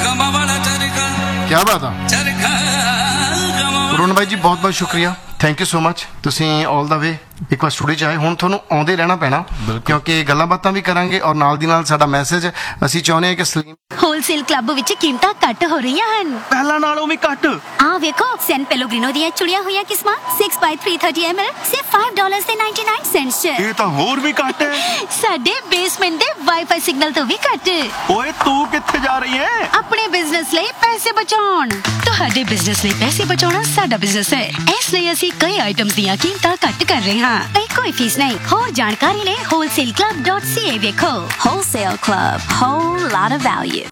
क्या बात है ਅਰੁਣ ਬਾਈ ਜੀ ਬਹੁਤ ਬਹੁਤ ਸ਼ੁਕਰੀਆ ਥੈਂਕ ਯੂ ਸੋ ਮਚ ਤੁਸੀਂ ਆਲ ਦਾ ਵੇ ਇੱਕ ਵਾਰ ਸਟੂਡੀਓ 'ਚ ਆਏ ਹੁਣ ਤੁਹਾਨੂੰ ਆਉਂਦੇ ਰਹਿਣਾ ਪੈਣਾ ਕਿਉਂਕਿ ਗੱਲਾਂ ਬਾਤਾਂ ਵੀ ਕਰਾਂਗੇ ਔਰ ਨਾਲ ਦੀ ਨਾਲ ਸਾਡਾ ਮੈਸੇਜ ਅਸੀਂ ਚਾਹੁੰਦੇ ਹਾਂ ਕਿ ਸਲੀਮ ਹੋਲਸੇਲ ਕਲੱਬ ਵਿੱਚ ਕੀਮਤਾਂ ਘੱਟ ਹੋ ਰਹੀਆਂ ਹਨ ਪਹਿਲਾਂ ਨਾਲੋਂ ਵੀ ਘੱਟ ਆਹ ਵੇਖੋ ਸੈਨ ਪੈਲੋਗ੍ਰਿਨੋ ਦੀਆਂ ਚੁੜੀਆਂ ਹੋਈਆਂ ਕਿਸਮਾਂ 6x330 ml ਸਿਰਫ $5.99 ਚ ਇਹ ਤਾਂ ਹੋਰ ਵੀ ਘੱਟ ਹੈ ਸਾਡੇ ਬੇਸਮੈਂਟ ਦੇ ਵਾਈਫਾਈ ਸਿਗਨਲ ਤੋਂ ਵੀ ਘੱਟ ਓਏ ਤੂੰ ਕਿੱਥੇ ਜਾ ਰਹੀ ਹੈ ਆਪਣੇ ਬਿਜ਼ਨਸ ਲਈ ਪੈਸੇ ਬਚਾਉਣ ਤੁਹਾਡੇ ਬਿਜ਼ਨਸ ਲਈ ਪੈਸੇ ਬਚਾਉਣਾ ਸਾਡਾ ਬਿਜ਼ਨਸ ਹੈ ਇਸ ਲਈ ਅਸੀਂ ਕਈ ਆਈਟਮਸ ਦੀਆਂ ਕੀਮਤਾਂ ਘੱਟ ਕਰ ਰਹੇ ਹਾਂ ਕੋਈ ਫੀਸ ਨਹੀਂ ਹੋਰ ਜਾਣਕਾਰੀ ਲਈ wholesaleClub.ca ਵੇਖੋ Wholesale Club, whole lot of value.